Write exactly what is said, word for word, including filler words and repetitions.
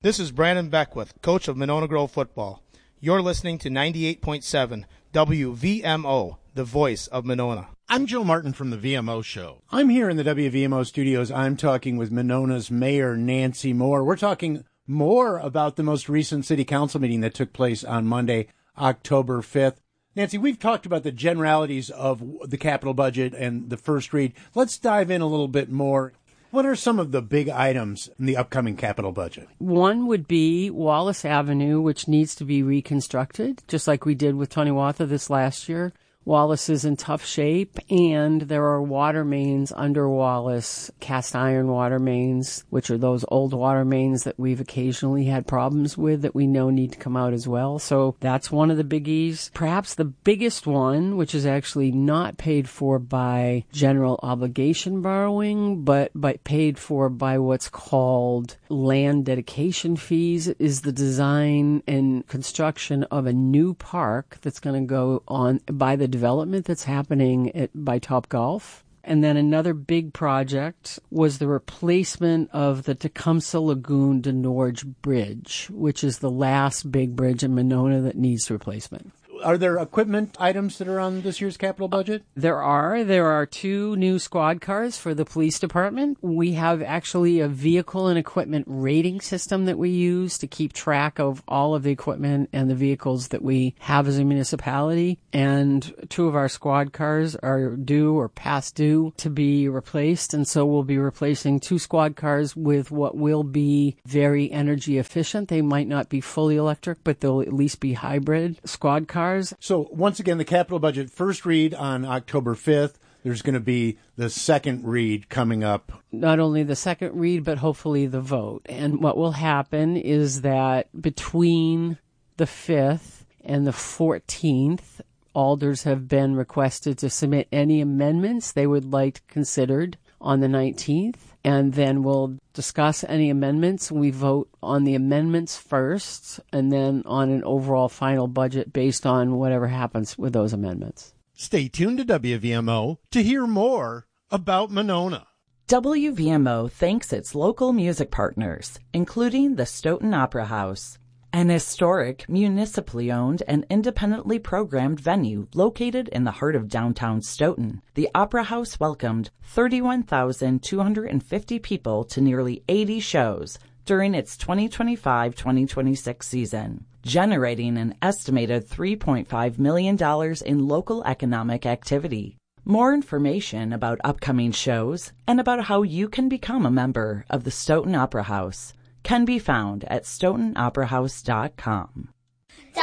This is Brandon Beckwith, coach of Monona Grove football. You're listening to ninety-eight point seven W V M O, the voice of Monona. I'm Joe Martin from the V M O Show. I'm here in the W V M O studios. I'm talking with Monona's Mayor Nancy Moore. We're talking more about the most recent city council meeting that took place on Monday, October fifth. Nancy, we've talked about the generalities of the capital budget and the first read. Let's dive in a little bit more. What are some of the big items in the upcoming capital budget? One would be Wallace Avenue, which needs to be reconstructed, just like we did with Tonawatha this last year. Wallace is in tough shape, and there are water mains under Wallace, cast iron water mains, which are those old water mains that we've occasionally had problems with that we know need to come out as well. So that's one of the biggies. Perhaps the biggest one, which is actually not paid for by general obligation borrowing, but, but paid for by what's called land dedication fees, is the design and construction of a new park that's going to go on by the development that's happening at, by Topgolf. And then another big project was the replacement of the Tecumseh Lagoon to Norge Bridge, which is the last big bridge in Monona that needs replacement. Are there equipment items that are on this year's capital budget? There are. There are two new squad cars for the police department. We have actually a vehicle and equipment rating system that we use to keep track of all of the equipment and the vehicles that we have as a municipality. And two of our squad cars are due or past due to be replaced. And so we'll be replacing two squad cars with what will be very energy efficient. They might not be fully electric, but they'll at least be hybrid squad cars. So once again, the capital budget first read on October fifth. There's going to be the second read coming up. Not only the second read, but hopefully the vote. And what will happen is that between the fifth and the fourteenth, alders have been requested to submit any amendments they would like considered on the nineteenth. And then we'll discuss any amendments. We vote on the amendments first, and then on an overall final budget based on whatever happens with those amendments. Stay tuned to W V M O to hear more about Monona. W V M O thanks its local music partners, including the Stoughton Opera House, an historic, municipally owned and independently programmed venue located in the heart of downtown Stoughton. The Opera House welcomed thirty-one thousand two hundred fifty people to nearly eighty shows during its twenty twenty-five twenty twenty-six season, generating an estimated three point five million dollars in local economic activity. More information about upcoming shows and about how you can become a member of the Stoughton Opera House can be found at stoughton opera house dot com.